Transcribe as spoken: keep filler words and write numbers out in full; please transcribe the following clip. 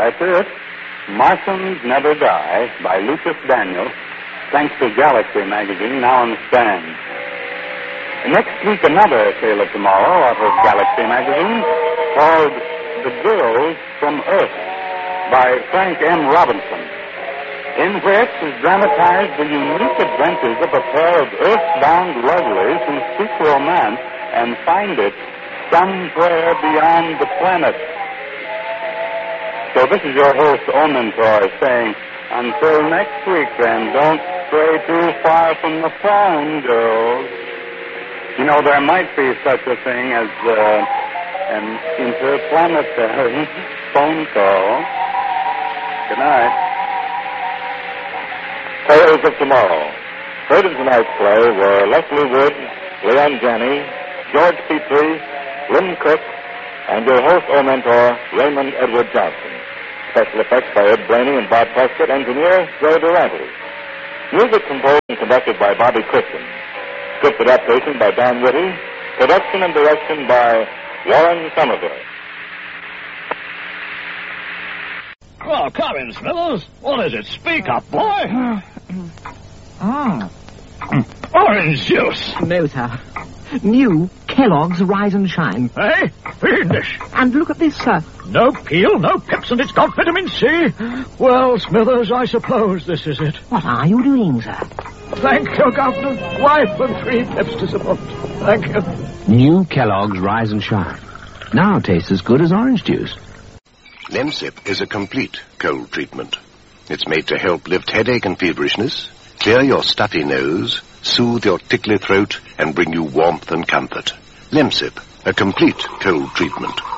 That's it. Martians Never Die by Lucas Daniels, thanks to Galaxy magazine, now on the stand. Next week, another Tale of Tomorrow out of Galaxy magazine called The Girls from Earth by Frank M. Robinson, in which is dramatized the unique adventures of a pair of earthbound lovelies who seek romance and find it somewhere beyond the planet. So this is your host, Omentor, saying, until next week, then, don't stray too far from the phone, girls. You know, there might be such a thing as uh, an interplanetary phone call. Good night. Tales of Tomorrow. Heard in tonight's play were Leslie Wood, Leon Janney, George Petrie, Lynn Cook, and your host, Omentor, Raymond Edward Johnson. Special effects by Ed Blaney and Bob Prescott. Engineer, Joe Durante. Music composed and conducted by Bobby Christian. Script adaptation by Don Whitty. Production and direction by Warren Somerville. Oh, come in, Smithers. What is it? Speak up, boy. Oh. Orange juice. No, sir. New Kellogg's Rise and Shine. Hey, fiendish. And look at this, sir. No peel, no pips, and it's got vitamin C. Well, Smithers, I suppose this is it. What are you doing, sir? Thank you, Governor. Wife and three pips to support. Thank you. New Kellogg's Rise and Shine. Now tastes as good as orange juice. Lemsip is a complete cold treatment. It's made to help lift headache and feverishness, clear your stuffy nose, soothe your tickly throat, and bring you warmth and comfort. Lemsip, a complete cold treatment.